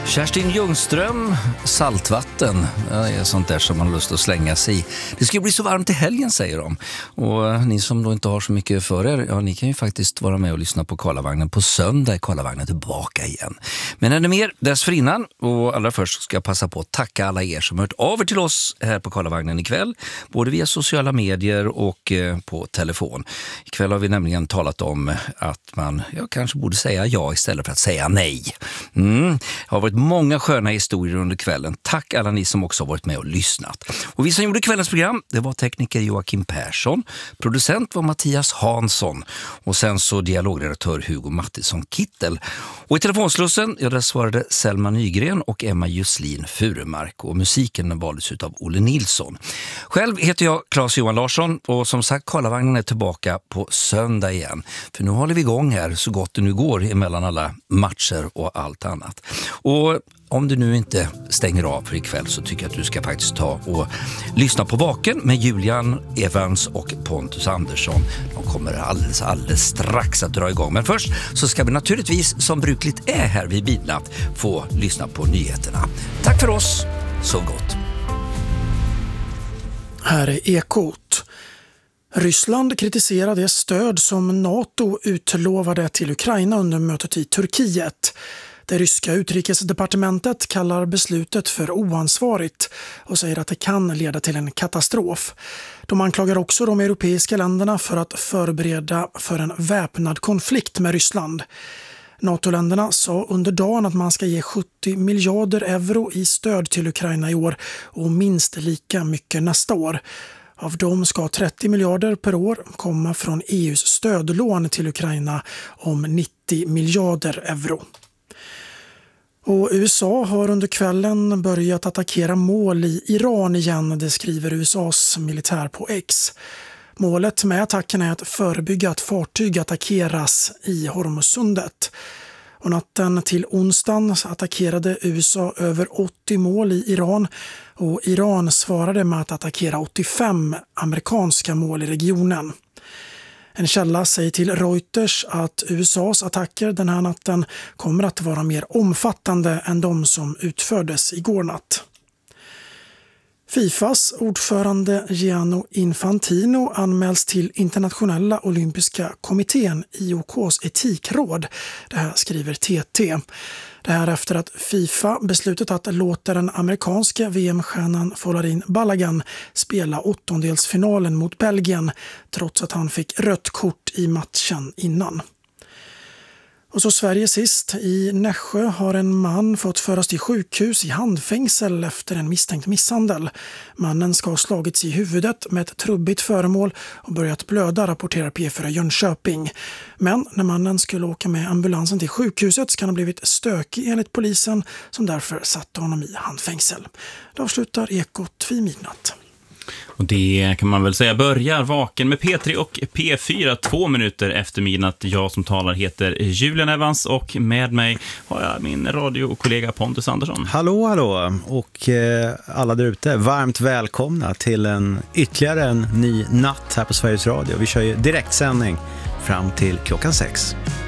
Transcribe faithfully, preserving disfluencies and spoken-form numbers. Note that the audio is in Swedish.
Kerstin Ljungström, saltvatten, det är sånt där som man har lust att slänga sig i. Det ska bli så varmt i helgen, säger de. Och ni som då inte har så mycket för er, ja, ni kan ju faktiskt vara med och lyssna på Karlavagnen. På söndag är Karlavagnen tillbaka igen. Men ännu mer dessförinnan, och allra först ska jag passa på att tacka alla er som har hört av er till oss här på Karlavagnen ikväll. Både via sociala medier och eh, på telefon. Ikväll har vi nämligen talat om att man ja, kanske borde säga ja istället för att säga nej. Mm. Det har varit många sköna historier under kvällen. Tack alla ni som också har varit med och lyssnat. Och vi som gjorde kvällens program, det var tekniker Joakim Persson, producent var Mattias Hansson och sen så dialogredaktör Hugo Mattisson Kittel. Och i telefonslussen, ja, där svarade Selma Nygren och Emma Juslin Furumark och musiken valdes ut av Olle Nilsson. Själv heter jag Claes Johan Larsson och som sagt Karlavagnen är tillbaka på söndag igen. För nu håller vi igång här så gott det nu går emellan alla matcher och allt annat. Och om du nu inte stänger av för ikväll så tycker jag att du ska faktiskt ta och lyssna på Vaken med Julian Evans och Pontus Andersson. De kommer alldeles, alldeles strax att dra igång. Men först så ska vi naturligtvis, som brukligt är här vid midnatt, få lyssna på nyheterna. Tack för oss, så gott. Här är Ekot. Ryssland kritiserar det stöd som NATO utlovade till Ukraina under mötet i Turkiet. Det ryska utrikesdepartementet kallar beslutet för oansvarigt och säger att det kan leda till en katastrof. De anklagar också de europeiska länderna för att förbereda för en väpnad konflikt med Ryssland. NATO-länderna sa under dagen att man ska ge sjuttio miljarder euro i stöd till Ukraina i år och minst lika mycket nästa år. Av dem ska trettio miljarder per år komma från E U:s stödlån till Ukraina om nittio miljarder euro. Och U S A har under kvällen börjat attackera mål i Iran igen, det skriver U S A:s militär på X. Målet med attacken är att förebygga att fartyg attackeras i Hormuzsundet. Och natten till onsdagen attackerade U S A över åttio mål i Iran och Iran svarade med att attackera åttiofem amerikanska mål i regionen. En källa säger till Reuters att U S A:s attacker den här natten kommer att vara mer omfattande än de som utfördes igår natt. Fifas ordförande Gianni Infantino anmäls till Internationella olympiska kommittén, I O K:s etikråd. Det här skriver T T. Det här efter att FIFA beslutat att låta den amerikanska V M-stjärnan Folarin Balogun spela åttondelsfinalen mot Belgien trots att han fick rött kort i matchen innan. Och så Sverige sist. I Nässjö har en man fått föras till sjukhus i handfängsel efter en misstänkt misshandel. Mannen ska ha slagits i huvudet med ett trubbigt föremål och börjat blöda, rapporterar P fyra Jönköping. Men när mannen skulle åka med ambulansen till sjukhuset ska han ha blivit stökig enligt polisen som därför satte honom i handfängsel. Det avslutar Ekot vid midnatt. Och det kan man väl säga börjar Vaken med P tre och P fyra två minuter efter midnatt. Jag som talar heter Julian Evans och med mig har jag min radiokollega Pontus Andersson. Hallå, hallå och eh, alla där ute, varmt välkomna till en ytterligare en ny natt här på Sveriges Radio. Vi kör ju direktsändning fram till klockan sex.